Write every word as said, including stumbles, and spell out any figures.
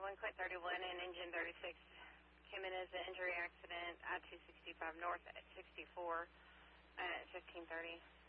one, Quint thirty-one and engine thirty-six came in as an injury accident, I two sixty-five north at sixty-four at fifteen thirty.